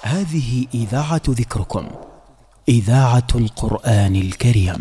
هذه إذاعة ذكركم، إذاعة القرآن الكريم.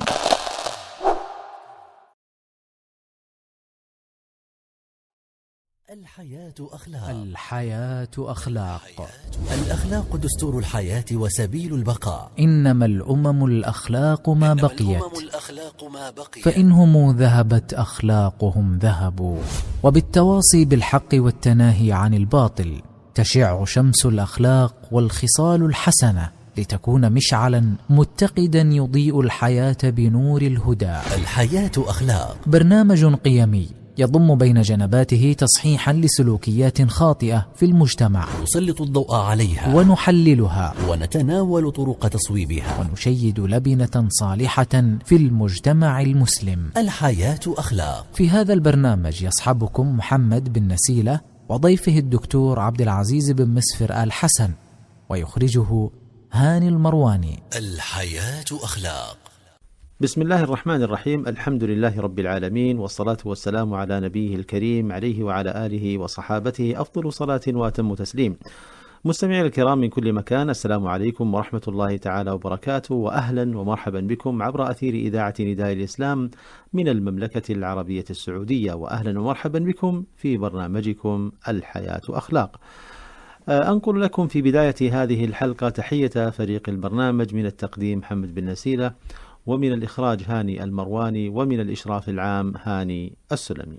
الحياة أخلاق. الحياة أخلاق. الأخلاق دستور الحياة وسبيل البقاء. إنما الأمم الأخلاق ما بقيت، فإنهم ذهبت أخلاقهم ذهبوا. وبالتواصي بالحق والتناهي عن الباطل تشع شمس الأخلاق والخصال الحسنة، لتكون مشعلا متقدا يضيء الحياة بنور الهدى. الحياة أخلاق، برنامج قيمي يضم بين جنباته تصحيحا لسلوكيات خاطئة في المجتمع، نسلط الضوء عليها ونحللها ونتناول طرق تصويبها، ونشيد لبنة صالحة في المجتمع المسلم. الحياة أخلاق. في هذا البرنامج يصحبكم محمد بن نسيلة وضيفه الدكتور عبد العزيز بن مسفر آل حسن، ويخرجه هاني المرواني. الحياة أخلاق. بسم الله الرحمن الرحيم. الحمد لله رب العالمين، والصلاة والسلام على نبيه الكريم عليه وعلى آله وصحابته أفضل صلاة وأتم تسليم. مستمعي الكرام من كل مكان، السلام عليكم ورحمة الله تعالى وبركاته، وأهلا ومرحبا بكم عبر أثير إذاعة نداء الإسلام من المملكة العربية السعودية، وأهلا ومرحبا بكم في برنامجكم الحياة أخلاق. أنقل لكم في بداية هذه الحلقة تحية فريق البرنامج، من التقديم محمد بن نسيلة، ومن الإخراج هاني المرواني، ومن الإشراف العام هاني السلمي.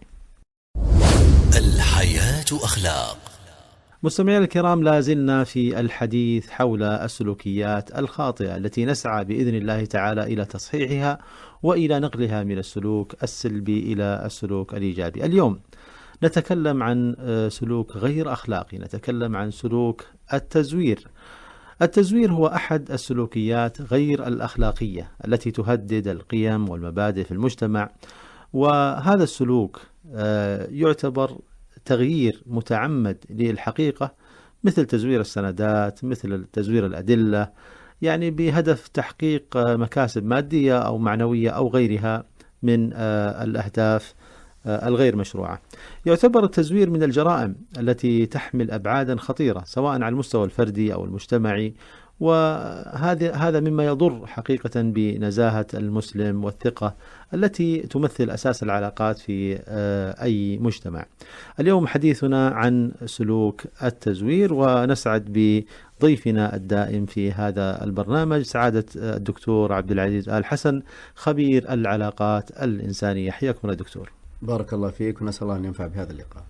الحياة أخلاق. مستمعي الكرام، لا زلنا في الحديث حول السلوكيات الخاطئة التي نسعى بإذن الله تعالى إلى تصحيحها وإلى نقلها من السلوك السلبي إلى السلوك الإيجابي. اليوم نتكلم عن سلوك غير أخلاقي، نتكلم عن سلوك التزوير. التزوير هو أحد السلوكيات غير الأخلاقية التي تهدد القيم والمبادئ في المجتمع، وهذا السلوك يعتبر تغيير متعمد للحقيقة، مثل تزوير السندات، مثل تزوير الأدلة، يعني بهدف تحقيق مكاسب مادية أو معنوية أو غيرها من الأهداف الغير مشروعة. يعتبر التزوير من الجرائم التي تحمل أبعادا خطيرة سواء على المستوى الفردي أو المجتمعي، وهذا مما يضر حقيقة بنزاهة المسلم والثقة التي تمثل أساس العلاقات في أي مجتمع. اليوم حديثنا عن سلوك التزوير، ونسعد بضيفنا الدائم في هذا البرنامج سعادة الدكتور عبد العزيز آل حسن، خبير العلاقات الإنسانية. حياكم الله دكتور. بارك الله فيك، ونسأل الله أن ينفع بهذا اللقاء.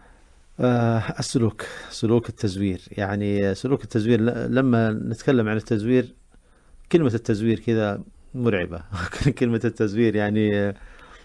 سلوك التزوير، يعني سلوك التزوير، لما نتكلم عن التزوير كلمة التزوير كذا مرعبة. كلمة التزوير يعني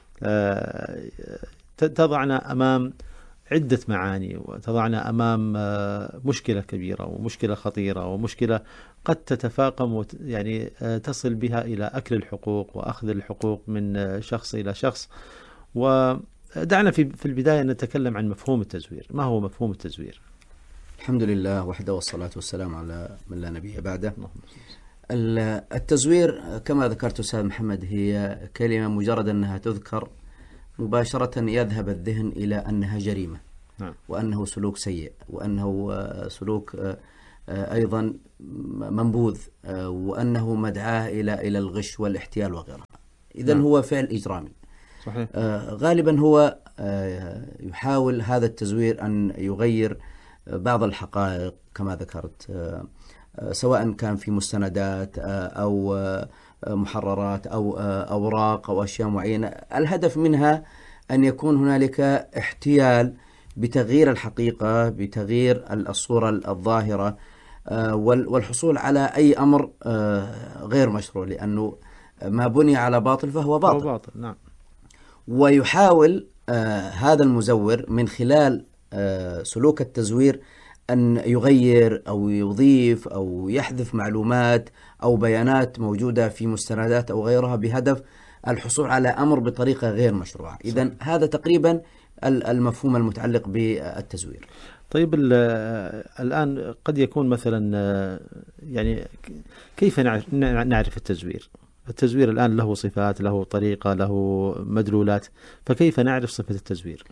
تضعنا أمام عدة معاني، وتضعنا أمام مشكلة كبيرة ومشكلة خطيرة ومشكلة قد تتفاقم يعني تصل بها إلى أكل الحقوق وأخذ الحقوق من شخص إلى شخص. ودعنا في البداية نتكلم عن مفهوم التزوير. ما هو مفهوم التزوير؟ الحمد لله وحده، والصلاة والسلام على من لا نبي بعده. التزوير كما ذكرت أستاذ محمد هي كلمة مجرد أنها تذكر مباشرة يذهب الذهن إلى أنها جريمة، وأنه سلوك سيء، وأنه سلوك أيضا منبوذ، وأنه مدعاة إلى الغش والاحتيال وغيرها. إذن هو فعل إجرامي. صحيح. غالبا هو يحاول هذا التزوير أن يغير بعض الحقائق كما ذكرت، سواء كان في مستندات أو محررات أو أوراق أو أشياء معينة. الهدف منها أن يكون هنالك احتيال بتغيير الحقيقة، بتغيير الصورة الظاهرة، والحصول على أي أمر غير مشروع، لأنه ما بني على باطل فهو باطل. نعم. ويحاول هذا المزور من خلال سلوك التزوير أن يغير أو يضيف أو يحذف معلومات أو بيانات موجودة في مستندات أو غيرها بهدف الحصول على أمر بطريقة غير مشروعة. إذن هذا تقريبا المفهوم المتعلق بالتزوير. طيب، الآن قد يكون مثلا يعني كيف نعرف التزوير؟ التزوير الآن له صفات، له طريقة، له مدلولات، فكيف نعرف صفة التزوير؟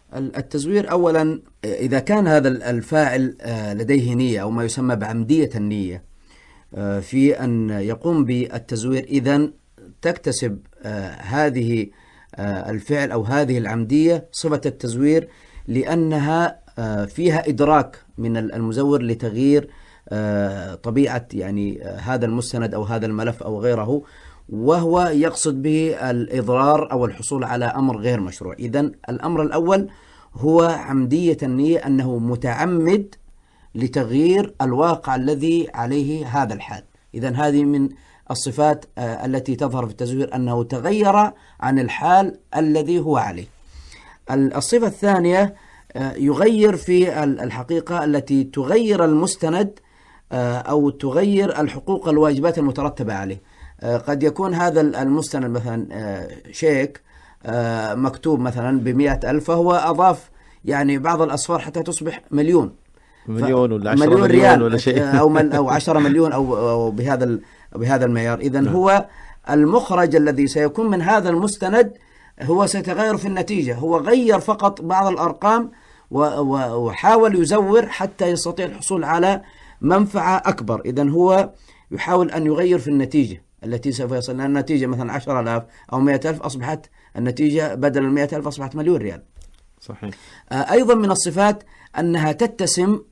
التزوير أولا إذا كان هذا الفاعل لديه نية أو ما يسمى بعمدية النية في أن يقوم بالتزوير، إذن تكتسب هذه الفعل أو هذه العمدية صفة التزوير، لأنها فيها إدراك من المزور لتغيير طبيعة يعني هذا المستند أو هذا الملف أو غيره، وهو يقصد به الإضرار أو الحصول على أمر غير مشروع. إذن الأمر الأول هو عمدية النية، أنه متعمد لتغيير الواقع الذي عليه هذا الحال. إذن هذه من الصفات التي تظهر في التزوير، أنه تغير عن الحال الذي هو عليه. الصفة الثانية يغير في الحقيقة التي تغير المستند أو تغير الحقوق والواجبات المترتبة عليه. قد يكون هذا المستند مثلا شيك مكتوب مثلا ب100,000، فهو أضاف يعني بعض الأصفار حتى تصبح مليون ولا 10 مليون ريال ولا شيء أو 10 مليون أو بهذا المعيار. إذن هو المخرج الذي سيكون من هذا المستند هو سيتغير في النتيجة، هو غير فقط بعض الأرقام وحاول يزور حتى يستطيع الحصول على منفعة أكبر. إذن هو يحاول أن يغير في النتيجة التي سوف يصل لها. النتيجة مثلا 10,000 أو 100,000، أصبحت النتيجة بدل 100,000 أصبحت مليون ريال. صحيح. أيضا من الصفات أنها تتسم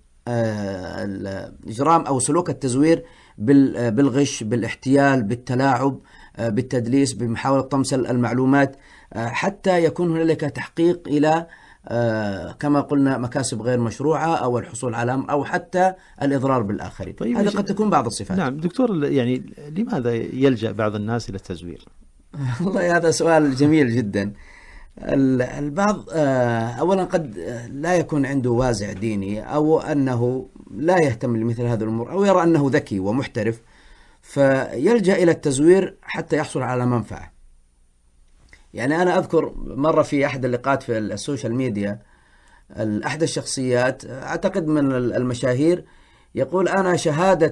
الإجرام أو سلوك التزوير بالغش، بالاحتيال، بالتلاعب، بالتدليس، بمحاولة طمس المعلومات، حتى يكون هنالك تحقيق إلى كما قلنا مكاسب غير مشروعة أو الحصول على أمر أو حتى الإضرار بالآخرين. طيب هذا قد تكون بعض الصفات. نعم دكتور، يعني لماذا يلجأ بعض الناس إلى التزوير؟ والله هذا سؤال جميل جدا. البعض أولا قد لا يكون عنده وازع ديني، أو أنه لا يهتم لمثل هذه الأمور، أو يرى أنه ذكي ومحترف فيلجأ إلى التزوير حتى يحصل على منفعة. يعني أنا أذكر مرة في أحد اللقاءات في السوشيال ميديا أحد الشخصيات أعتقد من المشاهير يقول أنا شهادة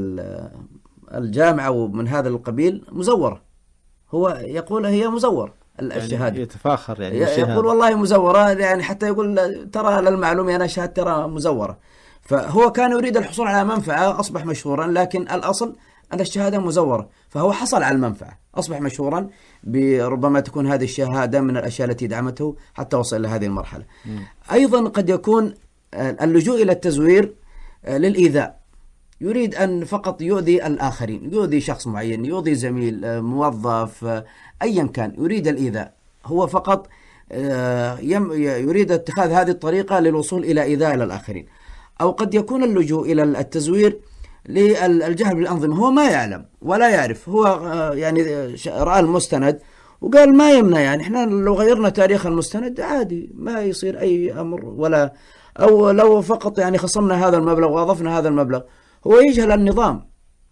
الجامعة ومن هذا القبيل مزورة. هو يقول هي مزورة الشهادة، يعني يتفاخر يعني يقول والله مزورة، يعني حتى يقول ترى للمعلومة أنا شهادة ترى مزورة. فهو كان يريد الحصول على منفعة، أصبح مشهورا، لكن الأصل أن الشهادة مزورة، فهو حصل على المنفعة، أصبح مشهورا، بربما تكون هذه الشهادة من الأشياء التي دعمته حتى وصل إلى هذه المرحلة. أيضا قد يكون اللجوء إلى التزوير للإيذاء، يريد أن فقط يؤذي الآخرين، يؤذي شخص معين، يؤذي زميل، موظف، أيا كان، يريد الإيذاء. هو فقط يريد اتخاذ هذه الطريقة للوصول إلى إيذاء الآخرين. أو قد يكون اللجوء إلى التزوير للجهل بالأنظمة، هو ما يعلم ولا يعرف، هو يعني رأى المستند وقال ما يمنع، يعني احنا لو غيرنا تاريخ المستند عادي ما يصير أي أمر، ولا أو لو فقط يعني خصمنا هذا المبلغ وأضفنا هذا المبلغ. هو يجهل النظام.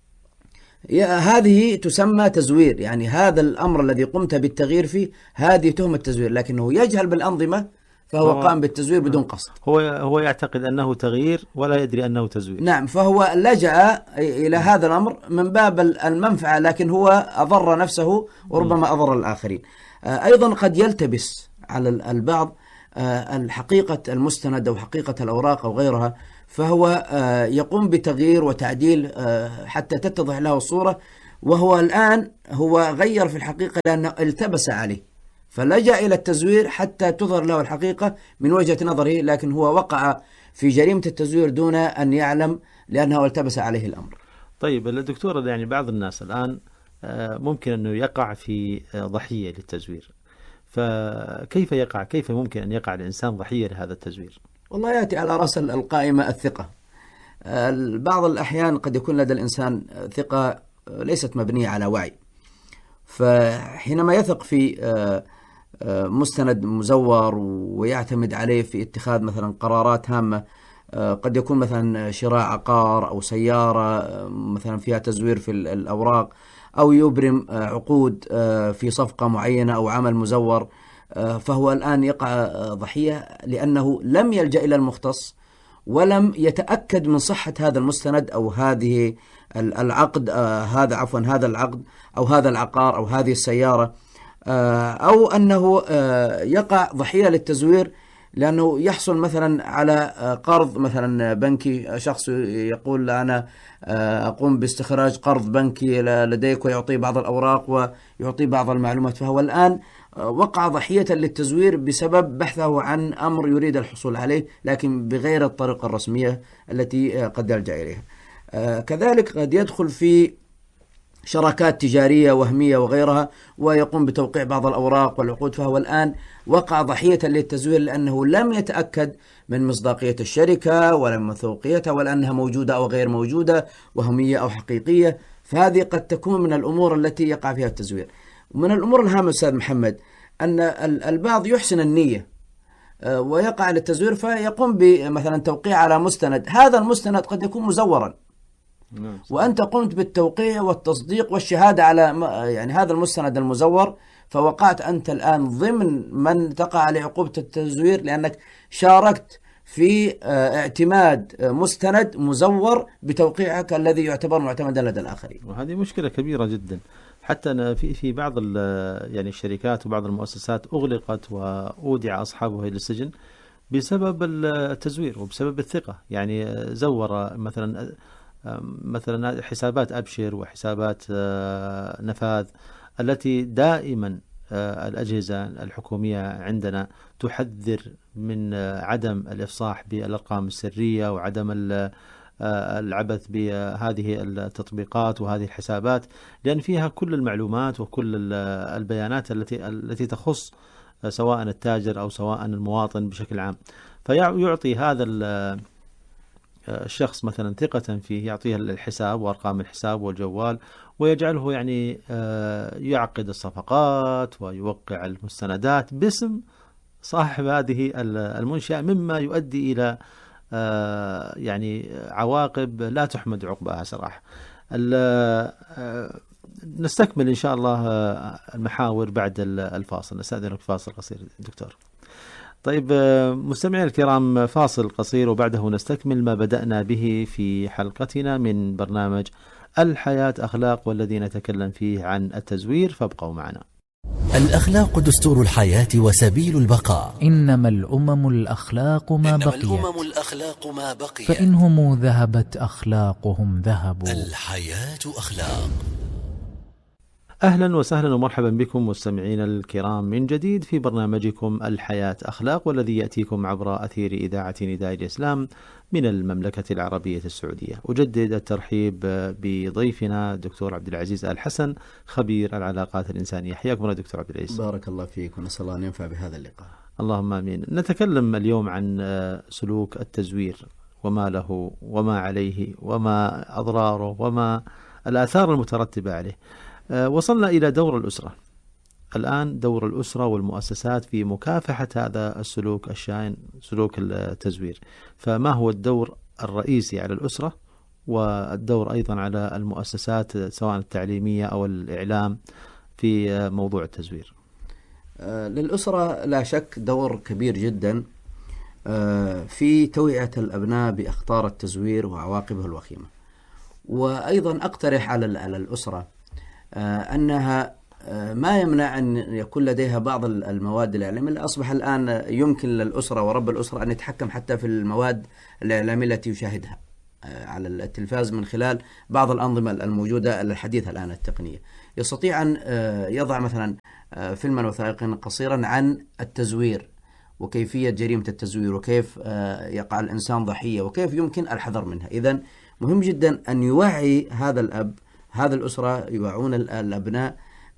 هذه تسمى تزوير، يعني هذا الأمر الذي قمت بالتغيير فيه هذه تهمة تزوير، لكنه يجهل بالأنظمة فهو قام بالتزوير بدون قصد. هو يعتقد أنه تغيير ولا يدري أنه تزوير. نعم، فهو لجأ إلى هذا الأمر من باب المنفعة، لكن هو أضر نفسه وربما أضر الآخرين. أيضا قد يلتبس على البعض الحقيقة المستند أو حقيقة الأوراق أو غيرها، فهو يقوم بتغيير وتعديل حتى تتضح له الصورة، وهو الآن هو غير في الحقيقة لأنه التبس عليه، فلجأ إلى التزوير حتى تظهر له الحقيقة من وجهة نظره، لكن هو وقع في جريمة التزوير دون أن يعلم لأنه التبس عليه الأمر. طيب الدكتور، يعني بعض الناس الآن ممكن أنه يقع في ضحية للتزوير، فكيف يقع؟ كيف ممكن أن يقع الإنسان ضحية لهذا التزوير؟ والله يأتي على رأس القائمة الثقة. بعض الأحيان قد يكون لدى الإنسان ثقة ليست مبنية على وعي، فحينما يثق في مستند مزور ويعتمد عليه في اتخاذ مثلا قرارات هامة، قد يكون مثلا شراء عقار أو سيارة مثلا فيها تزوير في الأوراق، أو يبرم عقود في صفقة معينة أو عمل مزور، فهو الآن يقع ضحية لأنه لم يلجأ إلى المختص ولم يتأكد من صحة هذا المستند أو هذه العقد، هذا العقد أو هذا العقار أو هذه السيارة، أو أنه يقع ضحية للتزوير لأنه يحصل مثلا على قرض مثلا بنكي، شخص يقول أنا أقوم باستخراج قرض بنكي لديك، ويعطي بعض الأوراق ويعطي بعض المعلومات، فهو الآن وقع ضحية للتزوير بسبب بحثه عن أمر يريد الحصول عليه لكن بغير الطريقة الرسمية التي قد يلجأ إليها. كذلك قد يدخل في شراكات تجارية وهمية وغيرها ويقوم بتوقيع بعض الأوراق والعقود، فهو الآن وقع ضحية للتزوير لأنه لم يتأكد من مصداقية الشركة ولا من موثوقيتها ولا أنها موجودة أو غير موجودة، وهمية أو حقيقية. فهذه قد تكون من الأمور التي يقع فيها التزوير. ومن الأمور الهامة أستاذ محمد أن البعض يحسن النية ويقع للتزوير، فيقوم بمثلا توقيع على مستند، هذا المستند قد يكون مزورا، وأنت قمت بالتوقيع والتصديق والشهادة على يعني هذا المستند المزور، فوقعت أنت الآن ضمن من تقع عليه عقوبة التزوير، لأنك شاركت في اعتماد مستند مزور بتوقيعك الذي يعتبر معتمدا لدى الآخرين. وهذه مشكلة كبيرة جدا، حتى في بعض يعني الشركات وبعض المؤسسات أغلقت وأودع أصحابها إلى السجن بسبب التزوير وبسبب الثقة. يعني زور مثلا حسابات أبشر وحسابات نفاذ التي دائما الأجهزة الحكومية عندنا تحذر من عدم الإفصاح بالأرقام السرية وعدم العبث بهذه التطبيقات وهذه الحسابات، لأن فيها كل المعلومات وكل البيانات التي تخص سواء التاجر أو سواء المواطن بشكل عام. فيعطي هذا الشخص مثلا ثقة فيه، يعطيه الحساب وأرقام الحساب والجوال ويجعله يعني يعقد الصفقات ويوقع المستندات باسم صاحب هذه المنشأة، مما يؤدي إلى يعني عواقب لا تحمد عقباها صراحة. نستكمل إن شاء الله المحاور بعد الفاصل. نستأذنك فاصل قصير دكتور. طيب مستمعينا الكرام، فاصل قصير وبعده نستكمل ما بدأنا به في حلقتنا من برنامج الحياة أخلاق، والذي نتكلم فيه عن التزوير، فابقوا معنا. الأخلاق دستور الحياة وسبيل البقاء. إنما الأمم الأخلاق ما بقيت فإنهم ذهبت أخلاقهم ذهبوا. الحياة أخلاق. أهلا وسهلا ومرحبا بكم مستمعين الكرام من جديد في برنامجكم الحياة أخلاق، والذي يأتيكم عبر أثير إذاعة نداء الإسلام من المملكة العربية السعودية. أجدد الترحيب بضيفنا دكتور عبد العزيز الحسن، خبير العلاقات الإنسانية. حياكم الله دكتور عبد العزيز. بارك الله فيك، ونسأل الله أن ينفع بهذا اللقاء. اللهم آمين. نتكلم اليوم عن سلوك التزوير وما له وما عليه وما أضراره وما الآثار المترتبة عليه. وصلنا إلى دور الأسرة. الآن دور الأسرة والمؤسسات في مكافحة هذا السلوك الشائن، سلوك التزوير. فما هو الدور الرئيسي على الأسرة والدور أيضا على المؤسسات سواء التعليمية أو الإعلام في موضوع التزوير؟ للأسرة لا شك دور كبير جدا في توعية الأبناء بأخطار التزوير وعواقبه الوخيمة. وأيضا أقترح على الأسرة أنها ما يمنع أن يكون لديها بعض المواد الإعلامية اللي أصبح الآن يمكن للأسرة ورب الأسرة أن يتحكم حتى في المواد الإعلامية التي يشاهدها على التلفاز من خلال بعض الأنظمة الموجودة الحديثة الآن التقنية. يستطيع أن يضع مثلا فيلما وثائقيا قصيرا عن التزوير وكيفية جريمة التزوير وكيف يقع الإنسان ضحية وكيف يمكن الحذر منها. إذن مهم جدا أن يوعي هذا الأب، هذا الأسرة، يوعون الأبناء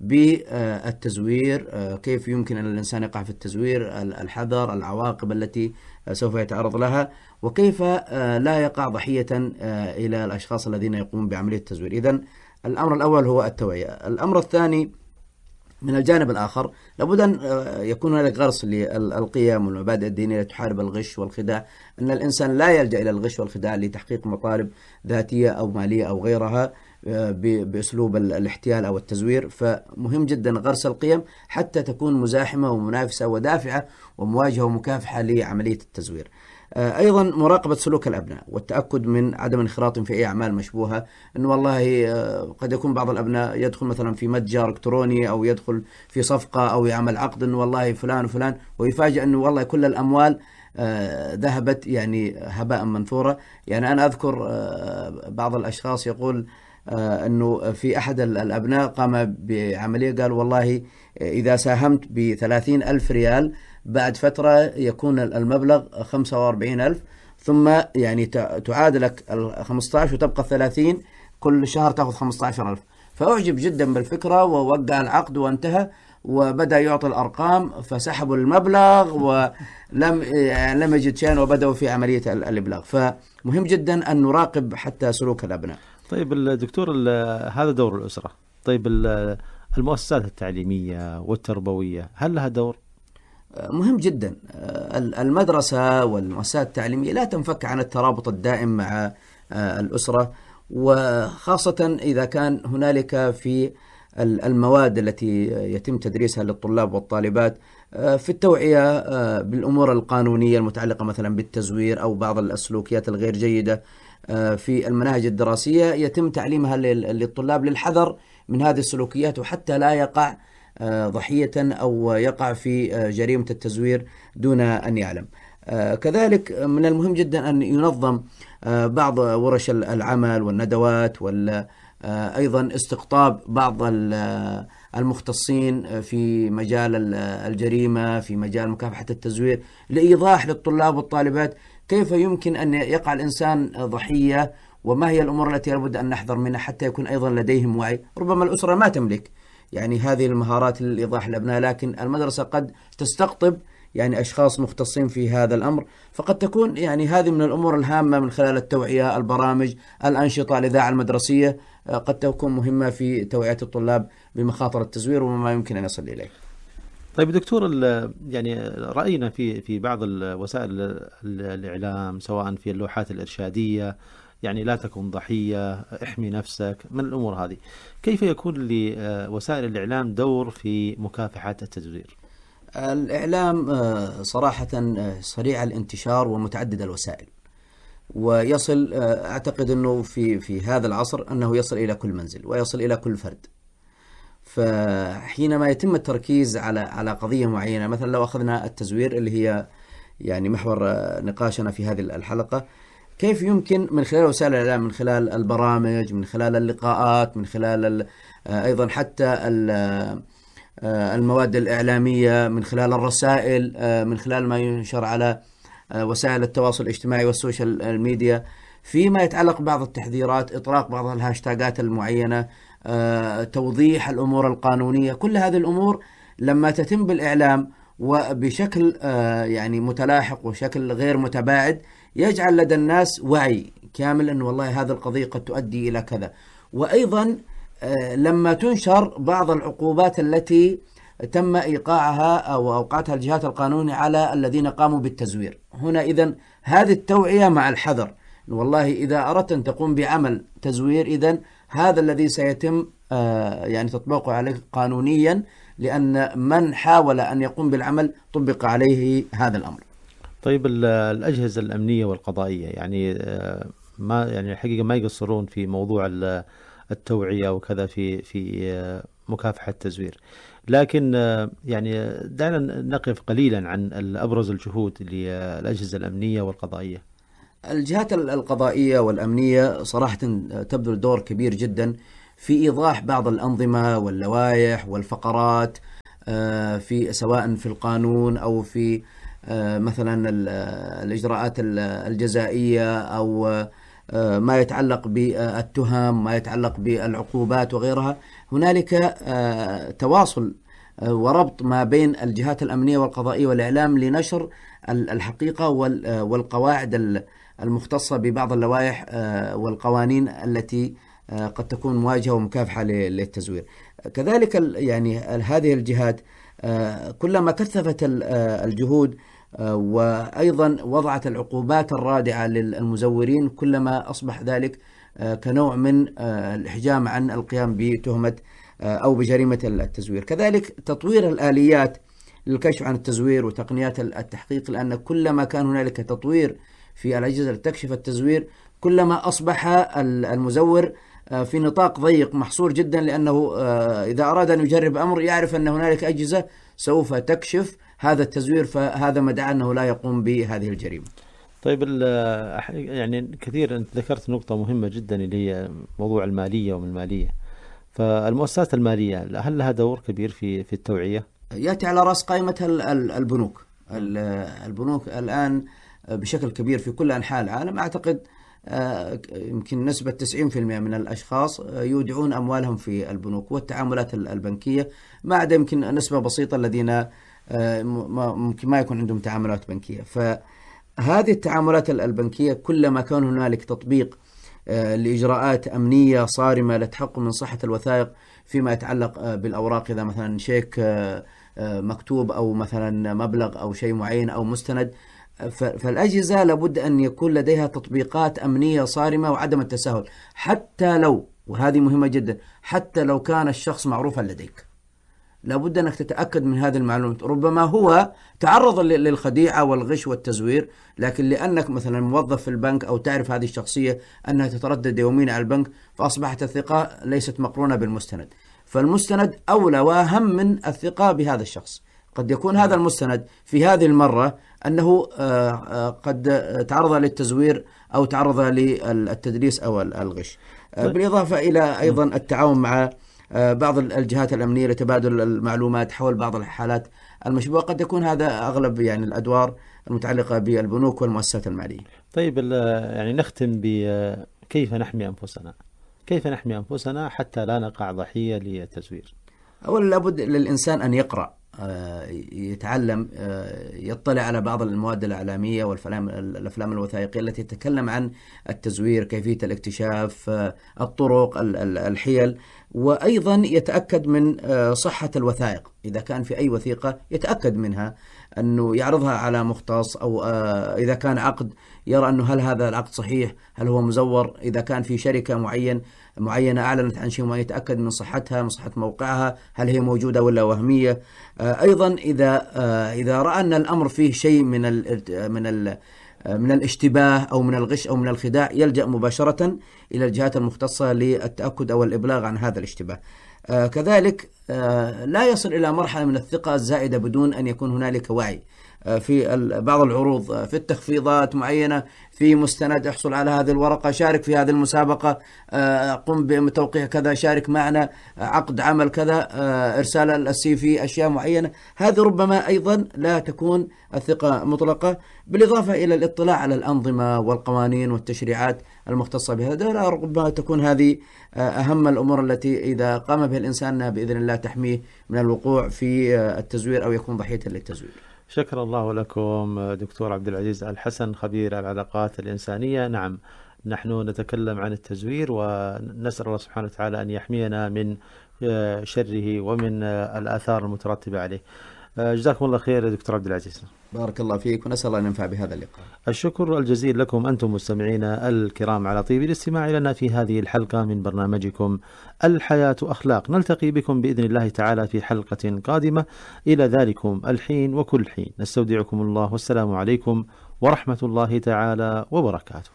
بالتزوير، كيف يمكن أن الإنسان يقع في التزوير، الحذر، العواقب التي سوف يتعرض لها، وكيف لا يقع ضحية إلى الأشخاص الذين يقومون بعملية التزوير. إذن الأمر الأول هو التوعية. الأمر الثاني من الجانب الآخر لابد أن يكون هناك غرس للقيم والمبادئ الدينية التي تحارب الغش والخداع، أن الإنسان لا يلجأ إلى الغش والخداع لتحقيق مطالب ذاتية أو مالية أو غيرها بأسلوب الاحتيال أو التزوير. فمهم جدا غرس القيم حتى تكون مزاحمة ومنافسة ودافعة ومواجهة ومكافحة لعملية التزوير. أيضا مراقبة سلوك الأبناء والتأكد من عدم انخراطهم في أي أعمال مشبوهة. أنه والله قد يكون بعض الأبناء يدخل مثلا في متجر إلكتروني أو يدخل في صفقة أو يعمل عقد أنه والله فلان وفلان، ويفاجأ أنه والله كل الأموال ذهبت يعني هباء منثورا. يعني أنا أذكر بعض الأشخاص يقول أنه في أحد الأبناء قام بعملية، قال والله إذا ساهمت ب30,000 ريال بعد فترة يكون المبلغ 45,000، ثم يعني تعاد لك 15 وتبقى 30، كل شهر تأخذ 15,000. فأعجب جدا بالفكرة ووقع العقد وانتهى، وبدأ يعطي الأرقام، فسحبوا المبلغ ولم يجد شيئا وبدأوا في عملية الإبلاغ. فمهم جدا أن نراقب حتى سلوك الأبناء. طيب الدكتور، هذا دور الأسرة. طيب المؤسسات التعليمية والتربوية هل لها دور؟ مهم جدا. المدرسة والمؤسسات التعليمية لا تنفك عن الترابط الدائم مع الأسرة، وخاصة إذا كان هنالك في المواد التي يتم تدريسها للطلاب والطالبات في التوعية بالأمور القانونية المتعلقة مثلا بالتزوير أو بعض السلوكيات الغير جيدة في المناهج الدراسية، يتم تعليمها للطلاب للحذر من هذه السلوكيات، وحتى لا يقع ضحية أو يقع في جريمة التزوير دون أن يعلم. كذلك من المهم جدا أن ينظم بعض ورش العمل والندوات، وأيضا استقطاب بعض المختصين في مجال الجريمة، في مجال مكافحة التزوير، لإيضاح للطلاب والطالبات كيف يمكن أن يقع الإنسان ضحية، وما هي الأمور التي لابد أن نحذر منها، حتى يكون أيضا لديهم وعي. ربما الأسرة ما تملك يعني هذه المهارات لإيضاح الأبناء، لكن المدرسة قد تستقطب يعني أشخاص مختصين في هذا الأمر، فقد تكون يعني هذه من الأمور الهامة من خلال التوعية، البرامج، الأنشطة، الإذاعة المدرسية قد تكون مهمة في توعية الطلاب بمخاطر التزوير وما يمكن أن يصل إليه. طيب دكتور، يعني رأينا في بعض وسائل الإعلام سواء في اللوحات الإرشادية يعني لا تكون ضحية، احمي نفسك، من الأمور هذه. كيف يكون لوسائل الإعلام دور في مكافحة التزوير؟ الإعلام صراحة سريع الانتشار ومتعدد الوسائل، ويصل أعتقد أنه في هذا العصر أنه يصل إلى كل منزل ويصل إلى كل فرد. فحينما يتم التركيز على قضية معينة، مثلا لو أخذنا التزوير اللي هي يعني محور نقاشنا في هذه الحلقة، كيف يمكن من خلال وسائل الإعلام، من خلال البرامج، من خلال اللقاءات، من خلال أيضا حتى المواد الإعلامية، من خلال الرسائل، من خلال ما ينشر على وسائل التواصل الاجتماعي والسوشيال ميديا، فيما يتعلق بعض التحذيرات، إطلاق بعض الهاشتاجات المعينة، توضيح الأمور القانونية، كل هذه الأمور لما تتم بالإعلام وبشكل يعني متلاحق وشكل غير متباعد، يجعل لدى الناس وعي كامل أن والله هذه القضية قد تؤدي إلى كذا. وأيضا لما تنشر بعض العقوبات التي تم إيقاعها أو أوقعتها الجهات القانونية على الذين قاموا بالتزوير، هنا إذن هذه التوعية مع الحذر، والله إذا أردت أن تقوم بعمل تزوير إذن هذا الذي سيتم يعني تطبيقه عليه قانونيا، لأن من حاول أن يقوم بالعمل طبق عليه هذا الأمر. طيب الأجهزة الأمنية والقضائية يعني ما يعني الحقيقة ما يقصرون في موضوع التوعية وكذا في مكافحة التزوير، لكن يعني دعنا نقف قليلا عن أبرز الجهود للأجهزة الأمنية والقضائية. الجهات القضائية والأمنية صراحة تبذل دور كبير جدا في إيضاح بعض الأنظمة واللوائح والفقرات في سواء في القانون أو في مثلا الإجراءات الجزائية أو ما يتعلق بالتهم، ما يتعلق بالعقوبات وغيرها. هنالك تواصل وربط ما بين الجهات الأمنية والقضائية والإعلام لنشر الحقيقة والقواعد المختصة ببعض اللوائح والقوانين التي قد تكون مواجهة ومكافحة للتزوير. كذلك يعني هذه الجهات كلما كثفت الجهود وأيضا وضعت العقوبات الرادعة للمزورين، كلما أصبح ذلك كنوع من الإحجام عن القيام بتهمة أو بجريمة التزوير. كذلك تطوير الآليات للكشف عن التزوير وتقنيات التحقيق، لأن كلما كان هنالك تطوير في الأجهزة التي تكشف التزوير كلما أصبح المزور في نطاق ضيق محصور جدا، لأنه إذا أراد أن يجرب أمر يعرف أن هنالك أجهزة سوف تكشف هذا التزوير، فهذا مدعى أنه لا يقوم بهذه الجريمة. طيب يعني كثير أنت ذكرت نقطة مهمة جدا اللي هي موضوع المالية ومن المالية، فالمؤسسات المالية هل لها دور كبير في التوعية؟ يأتي على رأس قائمة البنوك. البنوك الآن بشكل كبير في كل أنحاء العالم، أعتقد يمكن نسبة 90% من الأشخاص يودعون أموالهم في البنوك والتعاملات البنكية، ما عدا يمكن نسبة بسيطة الذين ممكن ما يكون عندهم تعاملات بنكية. فهذه التعاملات البنكية كلما كان هنالك تطبيق لإجراءات أمنية صارمة للتحقق من صحة الوثائق فيما يتعلق بالأوراق، إذا مثلا شيك مكتوب أو مثلا مبلغ أو شيء معين أو مستند، فالأجهزة لابد أن يكون لديها تطبيقات أمنية صارمة وعدم التساهل، حتى لو، وهذه مهمة جدا، حتى لو كان الشخص معروفا لديك لابد أنك تتأكد من هذه المعلومات. ربما هو تعرض للخديعة والغش والتزوير، لكن لأنك مثلا موظف في البنك أو تعرف هذه الشخصية أنها تتردد يوميا على البنك، فأصبحت الثقة ليست مقرونة بالمستند، فالمستند أولى وأهم من الثقة بهذا الشخص. قد يكون هذا المستند في هذه المرة أنه قد تعرض للتزوير أو تعرض للتدليس أو الغش، بالإضافة إلى أيضا التعاون مع بعض الجهات الأمنية لتبادل المعلومات حول بعض الحالات المشبوهة. قد يكون هذا أغلب يعني الأدوار المتعلقة بالبنوك والمؤسسات المالية. طيب يعني نختم بكيف نحمي أنفسنا، كيف نحمي أنفسنا حتى لا نقع ضحية للتزوير؟ أولا لابد للإنسان أن يقرأ، يتعلم، يطلع على بعض المواد الإعلامية والأفلام الوثائقية التي تتكلم عن التزوير، كيفية الاكتشاف، الطرق، الحيل، وأيضا يتأكد من صحة الوثائق. إذا كان في أي وثيقة يتأكد منها، أنه يعرضها على مختص، أو إذا كان عقد يرى أنه هل هذا العقد صحيح، هل هو مزور. إذا كان في شركة معينة أعلنت عن شيء معين يتأكد من صحتها، من صحة موقعها، هل هي موجودة ولا وهمية. أيضا إذا رأى أن الأمر فيه شيء من الاشتباه أو من الغش أو من الخداع، يلجأ مباشرة إلى الجهات المختصة للتأكد أو الإبلاغ عن هذا الاشتباه. كذلك لا يصل إلى مرحلة من الثقة الزائدة بدون أن يكون هنالك وعي. في بعض العروض، في التخفيضات معينة، في مستند احصل على هذه الورقة، شارك في هذه المسابقة، قم بتوقيع كذا، شارك معنا، عقد عمل كذا، إرسال الCV، أشياء معينة. هذه ربما أيضا لا تكون الثقة مطلقة، بالإضافة إلى الاطلاع على الأنظمة والقوانين والتشريعات المختصة بهذا. ربما تكون هذه أهم الأمور التي إذا قام بها الإنسان بإذن الله تحميه من الوقوع في التزوير أو يكون ضحية للتزوير. شكر الله لكم دكتور عبد العزيز الحسن، خبير العلاقات الإنسانية. نعم، نحن نتكلم عن التزوير ونسأل الله سبحانه وتعالى أن يحمينا من شره ومن الآثار المترتبة عليه. جزاكم الله خير دكتور عبد العزيز. بارك الله فيك، ونسأل الله أن ينفع بهذا اللقاء. الشكر الجزيل لكم أنتم مستمعينا الكرام على طيب الاستماع لنا في هذه الحلقة من برنامجكم الحياة أخلاق. نلتقي بكم بإذن الله تعالى في حلقة قادمة. إلى ذلكم الحين وكل حين نستودعكم الله، والسلام عليكم ورحمة الله تعالى وبركاته.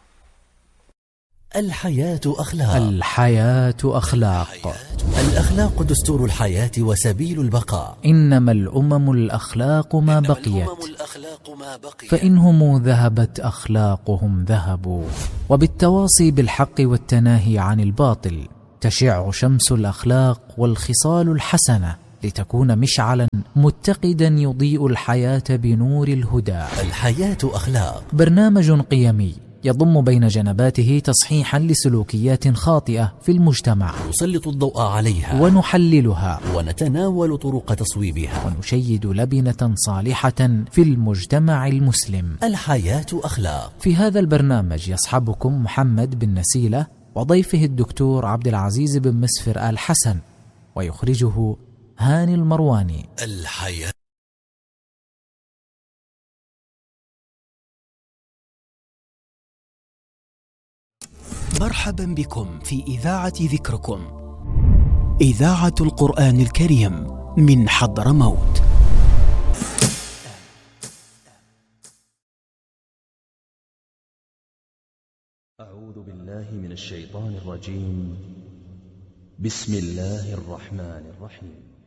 الحياة أخلاق. الحياة أخلاق. الأخلاق دستور الحياة وسبيل البقاء. إنما الأمم الأخلاق ما بقيت، فإنهم ذهبت أخلاقهم ذهبوا. وبالتواصي بالحق والتناهي عن الباطل تشع شمس الأخلاق والخصال الحسنة، لتكون مشعلا متقدا يضيء الحياة بنور الهدى. الحياة أخلاق، برنامج قيمي يضم بين جنباته تصحيحا لسلوكيات خاطئة في المجتمع، نسلط الضوء عليها ونحللها، ونتناول طرق تصويبها، ونشيد لبنة صالحة في المجتمع المسلم. الحياة أخلاق. في هذا البرنامج يصحبكم محمد بن نسيلة وضيفه الدكتور عبد العزيز بن مسفر الحسن، ويخرجه هاني المرواني. الحياة. مرحبا بكم في إذاعة ذكركم، إذاعة القرآن الكريم من حضرموت. أعوذ بالله من الشيطان الرجيم. بسم الله الرحمن الرحيم.